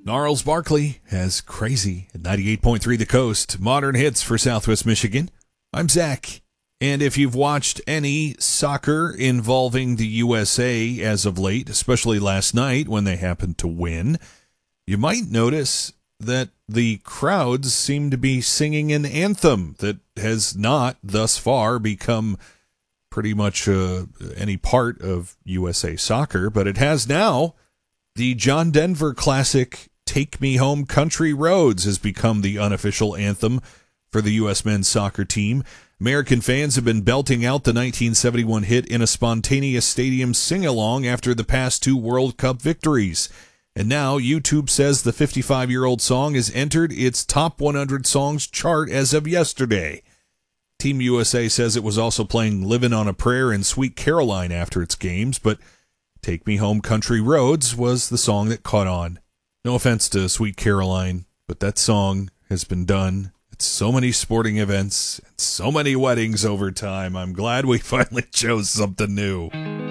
Gnarls Barkley has Crazy at 98.3 The Coast. Modern hits for Southwest Michigan. I'm Zach. And if you've watched any soccer involving the USA as of late, especially last night when they happened to win, you might notice that the crowds seem to be singing an anthem that has not thus far become pretty much any part of USA soccer, but it has now. The John Denver classic Take Me Home Country Roads has become the unofficial anthem for the U.S. men's soccer team. American fans have been belting out the 1971 hit in a spontaneous stadium sing-along after the past two World Cup victories. And now YouTube says the 55-year-old song has entered its top 100 songs chart as of yesterday. Team USA says it was also playing Livin' on a Prayer and Sweet Caroline after its games, but Take Me Home Country Roads was the song that caught on. No offense to Sweet Caroline, but that song has been done at so many sporting events and so many weddings over time. I'm glad we finally chose something new.